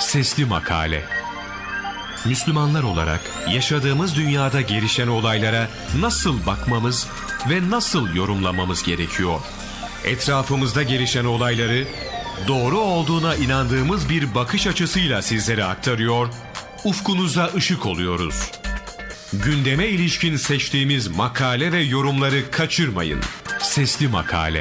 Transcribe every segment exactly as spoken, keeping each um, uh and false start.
Sesli Makale. Müslümanlar olarak yaşadığımız dünyada gelişen olaylara nasıl bakmamız ve nasıl yorumlamamız gerekiyor? Etrafımızda gelişen olayları doğru olduğuna inandığımız bir bakış açısıyla sizlere aktarıyor, ufkunuza ışık oluyoruz. Gündeme ilişkin seçtiğimiz makale ve yorumları kaçırmayın. Sesli Makale.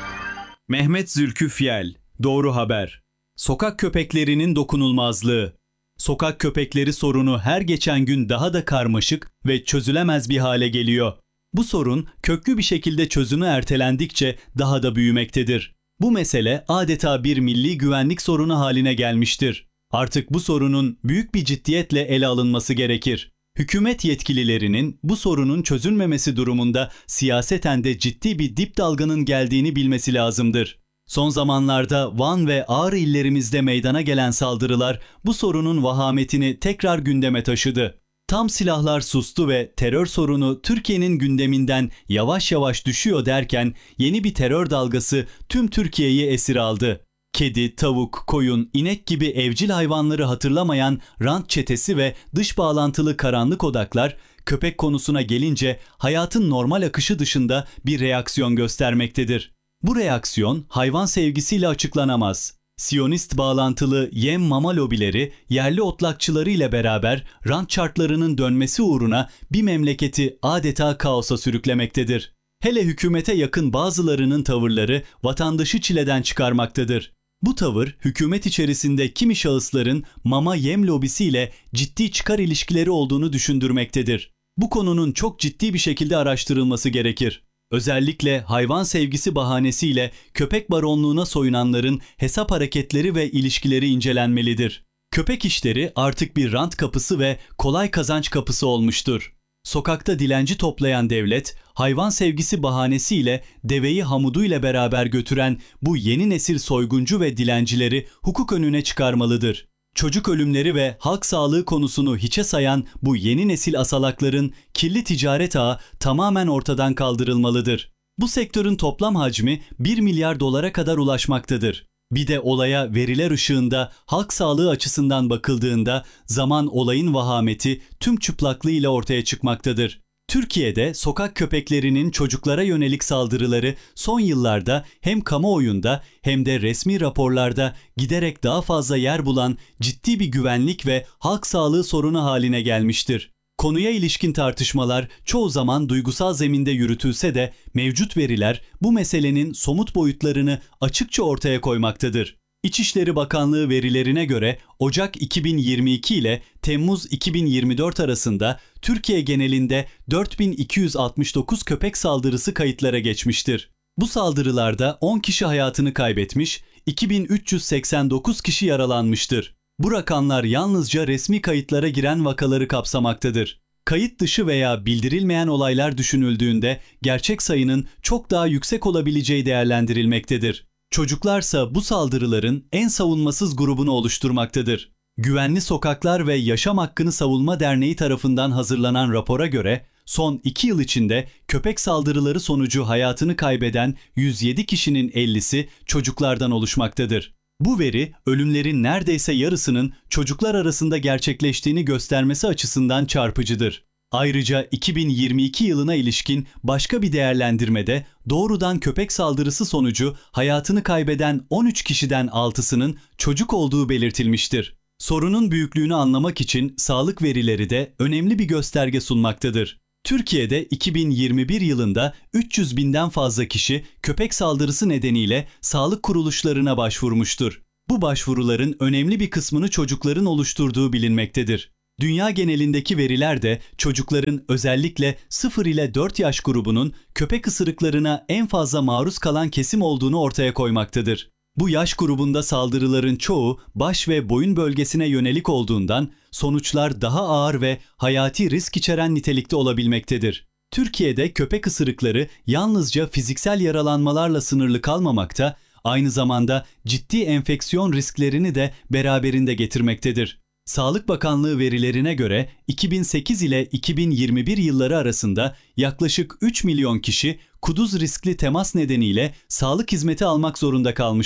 Mehmet Zülkü Fiyel, Doğru Haber. Sokak köpeklerinin dokunulmazlığı. Sokak köpekleri sorunu her geçen gün daha da karmaşık ve çözülemez bir hale geliyor. Bu sorun köklü bir şekilde çözümü ertelendikçe daha da büyümektedir. Bu mesele adeta bir milli güvenlik sorunu haline gelmiştir. Artık bu sorunun büyük bir ciddiyetle ele alınması gerekir. Hükümet yetkililerinin bu sorunun çözülmemesi durumunda siyaseten de ciddi bir dip dalganın geldiğini bilmesi lazımdır. Son zamanlarda Van ve Ağrı illerimizde meydana gelen saldırılar bu sorunun vahametini tekrar gündeme taşıdı. Tam silahlar sustu ve terör sorunu Türkiye'nin gündeminden yavaş yavaş düşüyor derken yeni bir terör dalgası tüm Türkiye'yi esir aldı. Kedi, tavuk, koyun, inek gibi evcil hayvanları hatırlamayan rant çetesi ve dış bağlantılı karanlık odaklar köpek konusuna gelince hayatın normal akışı dışında bir reaksiyon göstermektedir. Bu reaksiyon hayvan sevgisiyle açıklanamaz. Siyonist bağlantılı yem mama lobileri yerli otlakçıları ile beraber rant çarklarının dönmesi uğruna bir memleketi adeta kaosa sürüklemektedir. Hele hükümete yakın bazılarının tavırları vatandaşı çileden çıkarmaktadır. Bu tavır hükümet içerisinde kimi şahısların mama yem lobisiyle ciddi çıkar ilişkileri olduğunu düşündürmektedir. Bu konunun çok ciddi bir şekilde araştırılması gerekir. Özellikle hayvan sevgisi bahanesiyle köpek baronluğuna soyunanların hesap hareketleri ve ilişkileri incelenmelidir. Köpek işleri artık bir rant kapısı ve kolay kazanç kapısı olmuştur. Sokakta dilenci toplayan devlet, hayvan sevgisi bahanesiyle deveyi hamuduyla beraber götüren bu yeni nesil soyguncu ve dilencileri hukuk önüne çıkarmalıdır. Çocuk ölümleri ve halk sağlığı konusunu hiçe sayan bu yeni nesil asalakların kirli ticaret ağı tamamen ortadan kaldırılmalıdır. Bu sektörün toplam hacmi bir milyar dolara kadar ulaşmaktadır. Bir de olaya veriler ışığında halk sağlığı açısından bakıldığında zaman olayın vahameti tüm çıplaklığıyla ortaya çıkmaktadır. Türkiye'de sokak köpeklerinin çocuklara yönelik saldırıları son yıllarda hem kamuoyunda hem de resmi raporlarda giderek daha fazla yer bulan ciddi bir güvenlik ve halk sağlığı sorunu haline gelmiştir. Konuya ilişkin tartışmalar çoğu zaman duygusal zeminde yürütülse de mevcut veriler bu meselenin somut boyutlarını açıkça ortaya koymaktadır. İçişleri Bakanlığı verilerine göre Ocak iki bin yirmi iki ile Temmuz iki bin yirmi dört arasında Türkiye genelinde dört bin iki yüz altmış dokuz köpek saldırısı kayıtlara geçmiştir. Bu saldırılarda on kişi hayatını kaybetmiş, iki bin üç yüz seksen dokuz kişi yaralanmıştır. Bu rakamlar yalnızca resmi kayıtlara giren vakaları kapsamaktadır. Kayıt dışı veya bildirilmeyen olaylar düşünüldüğünde gerçek sayının çok daha yüksek olabileceği değerlendirilmektedir. Çocuklarsa bu saldırıların en savunmasız grubunu oluşturmaktadır. Güvenli Sokaklar ve Yaşam Hakkını Savunma Derneği tarafından hazırlanan rapora göre son iki yıl içinde köpek saldırıları sonucu hayatını kaybeden yüz yedi kişinin ellisi çocuklardan oluşmaktadır. Bu veri ölümlerin neredeyse yarısının çocuklar arasında gerçekleştiğini göstermesi açısından çarpıcıdır. Ayrıca iki bin yirmi iki yılına ilişkin başka bir değerlendirmede doğrudan köpek saldırısı sonucu hayatını kaybeden on üç kişiden altısının çocuk olduğu belirtilmiştir. Sorunun büyüklüğünü anlamak için sağlık verileri de önemli bir gösterge sunmaktadır. Türkiye'de iki bin yirmi bir yılında üç yüz binden fazla kişi köpek saldırısı nedeniyle sağlık kuruluşlarına başvurmuştur. Bu başvuruların önemli bir kısmını çocukların oluşturduğu bilinmektedir. Dünya genelindeki veriler de çocukların özellikle sıfır ile dört yaş grubunun köpek ısırıklarına en fazla maruz kalan kesim olduğunu ortaya koymaktadır. Bu yaş grubunda saldırıların çoğu baş ve boyun bölgesine yönelik olduğundan sonuçlar daha ağır ve hayati risk içeren nitelikte olabilmektedir. Türkiye'de köpek ısırıkları yalnızca fiziksel yaralanmalarla sınırlı kalmamakta, aynı zamanda ciddi enfeksiyon risklerini de beraberinde getirmektedir. Sağlık Bakanlığı verilerine göre iki bin sekiz ile iki bin yirmi bir yılları arasında yaklaşık üç milyon kişi kuduz riskli temas nedeniyle sağlık hizmeti almak zorunda kalmıştır.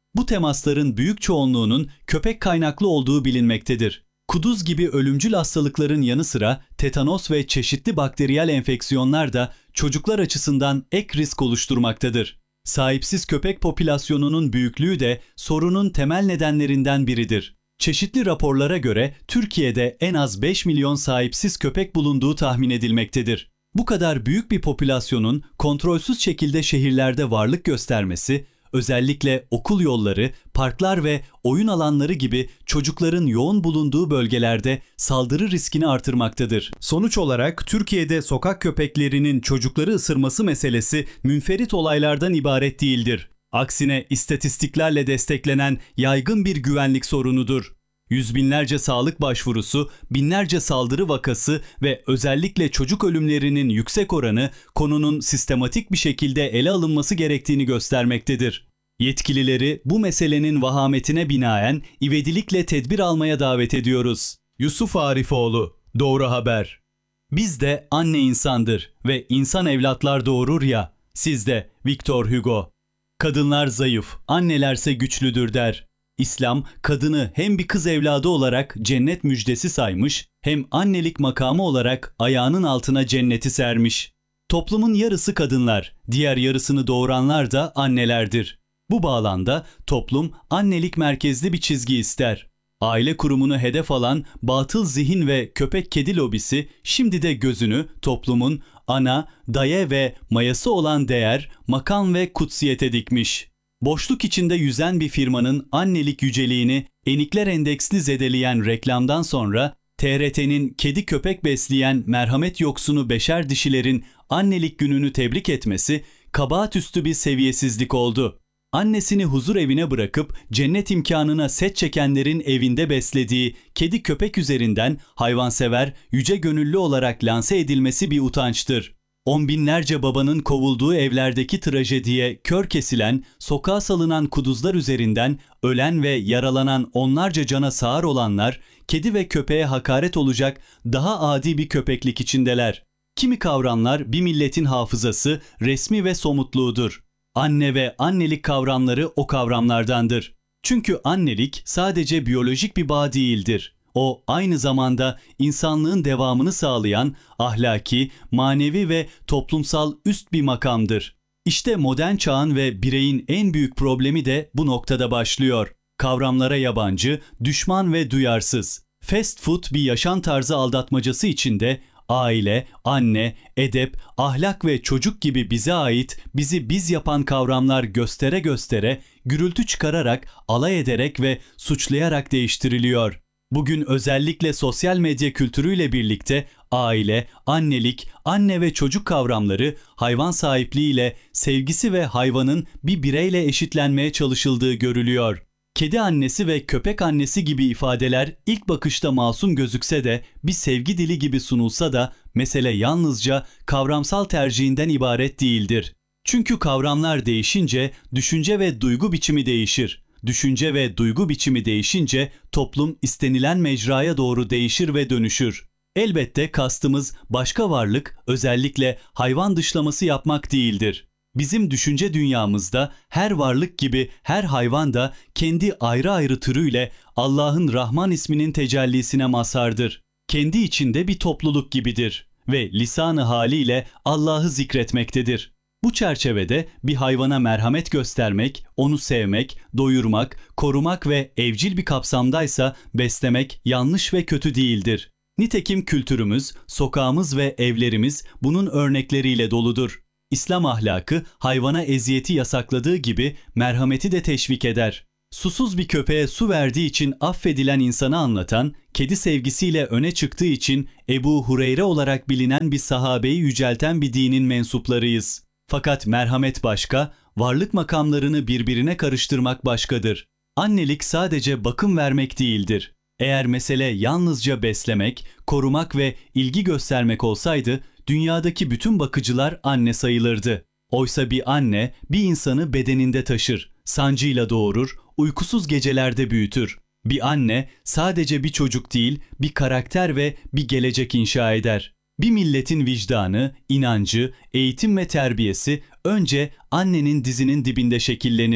Bu temasların büyük çoğunluğunun köpek kaynaklı olduğu bilinmektedir. Kuduz gibi ölümcül hastalıkların yanı sıra tetanos ve çeşitli bakteriyel enfeksiyonlar da çocuklar açısından ek risk oluşturmaktadır. Sahipsiz köpek popülasyonunun büyüklüğü de sorunun temel nedenlerinden biridir. Çeşitli raporlara göre Türkiye'de en az beş milyon sahipsiz köpek bulunduğu tahmin edilmektedir. Bu kadar büyük bir popülasyonun kontrolsüz şekilde şehirlerde varlık göstermesi, özellikle okul yolları, parklar ve oyun alanları gibi çocukların yoğun bulunduğu bölgelerde saldırı riskini artırmaktadır. Sonuç olarak Türkiye'de sokak köpeklerinin çocukları ısırması meselesi münferit olaylardan ibaret değildir. Aksine istatistiklerle desteklenen yaygın bir güvenlik sorunudur. Yüz binlerce sağlık başvurusu, binlerce saldırı vakası ve özellikle çocuk ölümlerinin yüksek oranı konunun sistematik bir şekilde ele alınması gerektiğini göstermektedir. Yetkilileri bu meselenin vahametine binaen ivedilikle tedbir almaya davet ediyoruz. Yusuf Arifoğlu, Doğru Haber. Biz de anne insandır ve insan evlatlar doğurur ya, siz de Victor Hugo. Kadınlar zayıf, annelerse güçlüdür der. İslam, kadını hem bir kız evladı olarak cennet müjdesi saymış, hem annelik makamı olarak ayağının altına cenneti sermiş. Toplumun yarısı kadınlar, diğer yarısını doğuranlar da annelerdir. Bu bağlamda toplum annelik merkezli bir çizgi ister. Aile kurumunu hedef alan batıl zihin ve köpek kedi lobisi şimdi de gözünü toplumun ana, daye ve mayası olan değer, makam ve kutsiyete dikmiş. Boşluk içinde yüzen bir firmanın annelik yüceliğini enikler endeksli zedeleyen reklamdan sonra T R T'nin kedi köpek besleyen merhamet yoksunu beşer dişilerin annelik gününü tebrik etmesi kabahat üstü bir seviyesizlik oldu. Annesini huzur evine bırakıp cennet imkanına set çekenlerin evinde beslediği kedi köpek üzerinden hayvansever, yüce gönüllü olarak lanse edilmesi bir utançtır. On binlerce babanın kovulduğu evlerdeki trajediye kör kesilen, sokağa salınan kuduzlar üzerinden ölen ve yaralanan onlarca cana sağır olanlar, kedi ve köpeğe hakaret olacak daha adi bir köpeklik içindeler. Kimi kavramlar bir milletin hafızası, resmi ve somutluğudur. Anne ve annelik kavramları o kavramlardandır. Çünkü annelik sadece biyolojik bir bağ değildir. O aynı zamanda insanlığın devamını sağlayan ahlaki, manevi ve toplumsal üst bir makamdır. İşte modern çağın ve bireyin en büyük problemi de bu noktada başlıyor. Kavramlara yabancı, düşman ve duyarsız. Fast food bir yaşam tarzı aldatmacası içinde aile, anne, edep, ahlak ve çocuk gibi bize ait, bizi biz yapan kavramlar göstere göstere, gürültü çıkararak, alay ederek ve suçlayarak değiştiriliyor. Bugün özellikle sosyal medya kültürüyle birlikte aile, annelik, anne ve çocuk kavramları hayvan sahipliğiyle sevgisi ve hayvanın bir bireyle eşitlenmeye çalışıldığı görülüyor. Kedi annesi ve köpek annesi gibi ifadeler ilk bakışta masum gözükse de bir sevgi dili gibi sunulsa da mesele yalnızca kavramsal tercihinden ibaret değildir. Çünkü kavramlar değişince düşünce ve duygu biçimi değişir. Düşünce ve duygu biçimi değişince toplum istenilen mecraya doğru değişir ve dönüşür. Elbette kastımız başka varlık, özellikle hayvan dışlaması yapmak değildir. Bizim düşünce dünyamızda her varlık gibi her hayvan da kendi ayrı ayrı türüyle Allah'ın Rahman isminin tecellisine mazhardır. Kendi içinde bir topluluk gibidir ve lisanı haliyle Allah'ı zikretmektedir. Bu çerçevede bir hayvana merhamet göstermek, onu sevmek, doyurmak, korumak ve evcil bir kapsamdaysa beslemek yanlış ve kötü değildir. Nitekim kültürümüz, sokağımız ve evlerimiz bunun örnekleriyle doludur. İslam ahlakı hayvana eziyeti yasakladığı gibi merhameti de teşvik eder. Susuz bir köpeğe su verdiği için affedilen insanı anlatan, kedi sevgisiyle öne çıktığı için Ebu Hureyre olarak bilinen bir sahabeyi yücelten bir dinin mensuplarıyız. Fakat merhamet başka, varlık makamlarını birbirine karıştırmak başkadır. Annelik sadece bakım vermek değildir. Eğer mesele yalnızca beslemek, korumak ve ilgi göstermek olsaydı, dünyadaki bütün bakıcılar anne sayılırdı. Oysa bir anne bir insanı bedeninde taşır, sancıyla doğurur, uykusuz gecelerde büyütür. Bir anne sadece bir çocuk değil, bir karakter ve bir gelecek inşa eder. Bir milletin vicdanı, inancı, eğitim ve terbiyesi önce annenin dizinin dibinde şekillenir.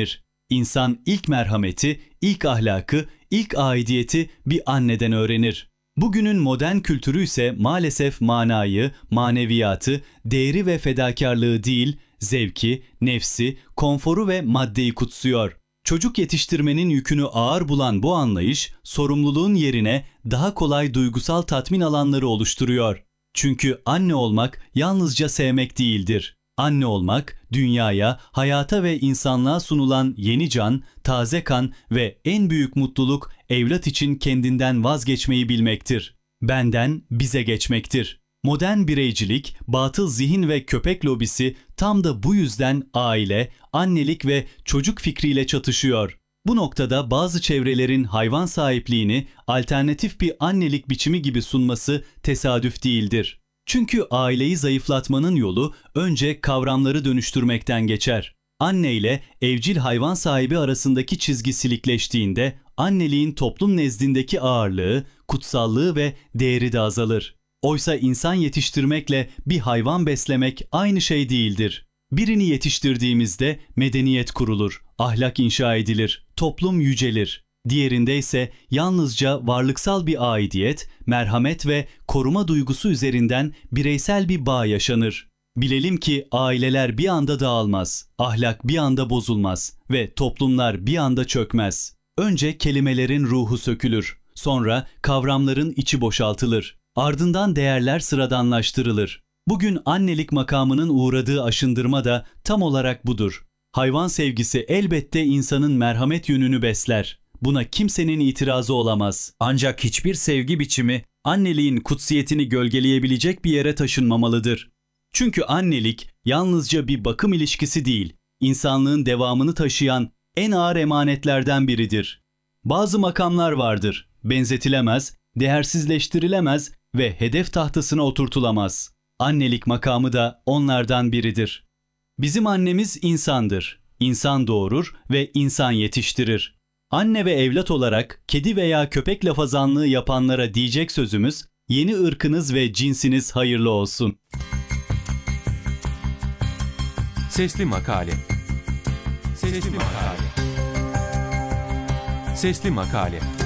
İnsan ilk merhameti, ilk ahlakı, ilk aidiyeti bir anneden öğrenir. Bugünün modern kültürü ise maalesef manayı, maneviyatı, değeri ve fedakarlığı değil, zevki, nefsi, konforu ve maddeyi kutsuyor. Çocuk yetiştirmenin yükünü ağır bulan bu anlayış, sorumluluğun yerine daha kolay duygusal tatmin alanları oluşturuyor. Çünkü anne olmak yalnızca sevmek değildir. Anne olmak, dünyaya, hayata ve insanlığa sunulan yeni can, taze kan ve en büyük mutluluk evlat için kendinden vazgeçmeyi bilmektir. Benden bize geçmektir. Modern bireycilik, batıl zihin ve köpek lobisi tam da bu yüzden aile, annelik ve çocuk fikriyle çatışıyor. Bu noktada bazı çevrelerin hayvan sahipliğini alternatif bir annelik biçimi gibi sunması tesadüf değildir. Çünkü aileyi zayıflatmanın yolu önce kavramları dönüştürmekten geçer. Anne ile evcil hayvan sahibi arasındaki çizgi silikleştiğinde anneliğin toplum nezdindeki ağırlığı, kutsallığı ve değeri de azalır. Oysa insan yetiştirmekle bir hayvan beslemek aynı şey değildir. Birini yetiştirdiğimizde medeniyet kurulur, ahlak inşa edilir, toplum yücelir. Diğerinde ise yalnızca varlıksal bir aidiyet, merhamet ve koruma duygusu üzerinden bireysel bir bağ yaşanır. Bilelim ki aileler bir anda dağılmaz, ahlak bir anda bozulmaz ve toplumlar bir anda çökmez. Önce kelimelerin ruhu sökülür, sonra kavramların içi boşaltılır, ardından değerler sıradanlaştırılır. Bugün annelik makamının uğradığı aşındırma da tam olarak budur. Hayvan sevgisi elbette insanın merhamet yönünü besler. Buna kimsenin itirazı olamaz. Ancak hiçbir sevgi biçimi anneliğin kutsiyetini gölgeleyebilecek bir yere taşınmamalıdır. Çünkü annelik yalnızca bir bakım ilişkisi değil, insanlığın devamını taşıyan en ağır emanetlerden biridir. Bazı makamlar vardır, benzetilemez, değersizleştirilemez ve hedef tahtasına oturtulamaz. Annelik makamı da onlardan biridir. Bizim annemiz insandır. İnsan doğurur ve insan yetiştirir. Anne ve evlat olarak kedi veya köpek lafazanlığı yapanlara diyecek sözümüz, yeni ırkınız ve cinsiniz hayırlı olsun. Sesli Makale. Sesli Makale. Sesli Makale.